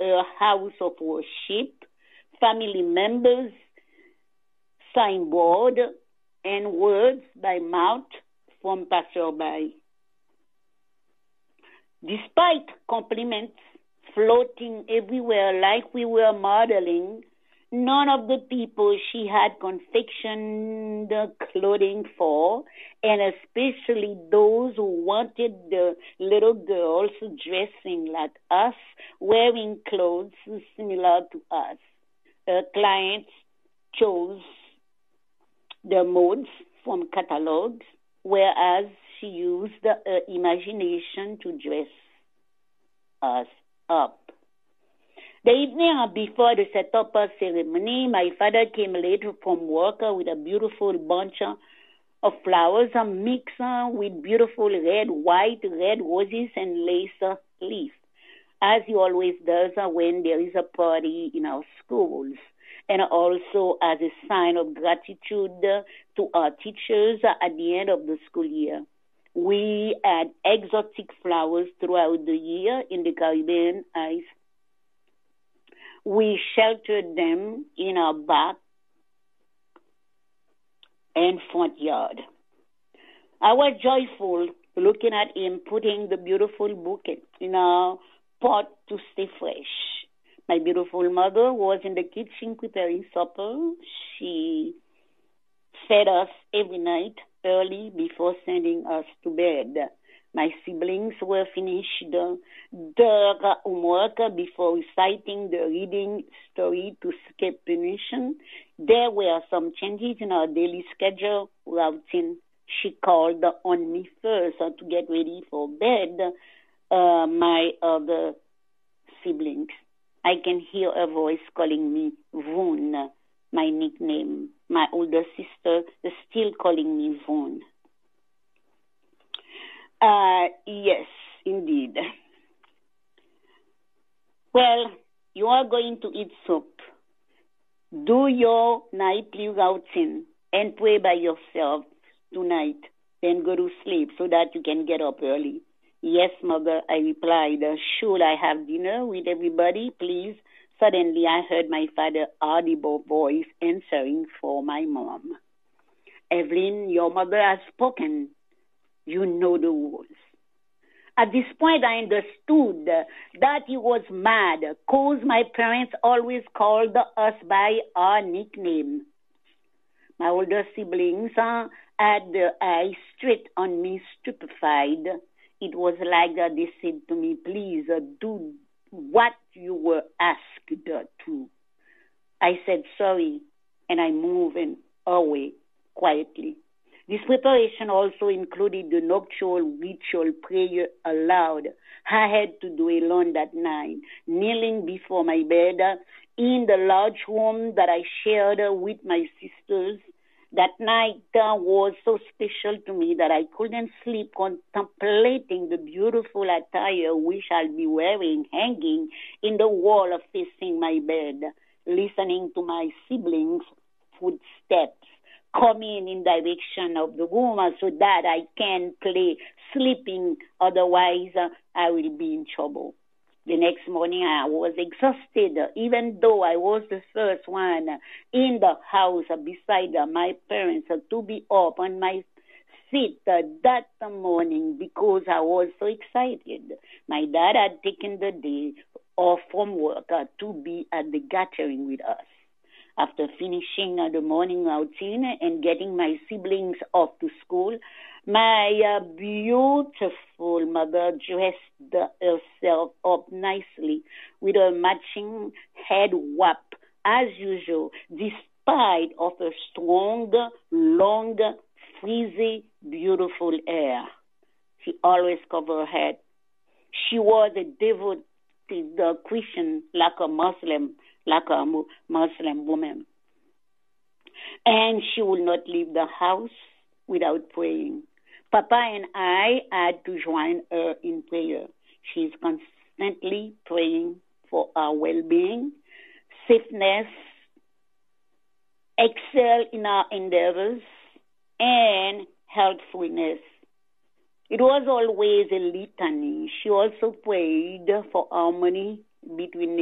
a house of worship, family members, signboard, and words by mouth from passerby. Despite compliments floating everywhere like we were modeling, none of the people she had confectioned clothing for, and especially those who wanted the little girls dressing like us, wearing clothes similar to us. Her clients chose the modes from catalogs, whereas she used her imagination to dress us up. The evening before the setup ceremony, my father came late from work with a beautiful bunch of flowers mixed with beautiful red roses and lace leaves, as he always does when there is a party in our schools, and also as a sign of gratitude to our teachers at the end of the school year. We had exotic flowers throughout the year in the Caribbean islands. We sheltered them in our back and front yard. I was joyful looking at him putting the beautiful bouquet in our pot to stay fresh. My beautiful mother was in the kitchen preparing supper. She fed us every night early before sending us to bed. My siblings were finished their homework before reciting the reading story to escape punishment. There were some changes in our daily schedule routine. She called on me first to get ready for bed. My other siblings, I can hear a voice calling me Voon, my nickname. My older sister is still calling me Voon. Yes, indeed. Well, you are going to eat soup. Do your nightly routine and pray by yourself tonight. Then go to sleep so that you can get up early. Yes, mother, I replied. Should I have dinner with everybody, please? Suddenly, I heard my father's audible voice answering for my mom. Evelyn, your mother has spoken. You know the rules. At this point, I understood that he was mad, because my parents always called us by our nickname. My older siblings had their eyes straight on me, stupefied. It was like they said to me, please do what you were asked to. I said sorry, and I moved away quietly. This preparation also included the nuptial ritual prayer aloud. I had to do alone that night, kneeling before my bed in the large room that I shared with my sisters. That night was so special to me that I couldn't sleep contemplating the beautiful attire which I'll be wearing hanging in the wall facing my bed, listening to my siblings' footsteps coming in direction of the room so that I can play sleeping, otherwise I will be in trouble. The next morning I was exhausted, even though I was the first one in the house beside my parents to be up on my feet that morning because I was so excited. My dad had taken the day off from work to be at the gathering with us. After finishing the morning routine and getting my siblings off to school, my beautiful mother dressed herself up nicely with a matching head wrap, as usual, despite of her strong, long, frizzy, beautiful hair. She always covered her head. She was a devoted Christian, like a Muslim woman. And she would not leave the house without praying. Papa and I had to join her in prayer. She's constantly praying for our well-being, safeness, excel in our endeavors, and healthfulness. It was always a litany. She also prayed for harmony between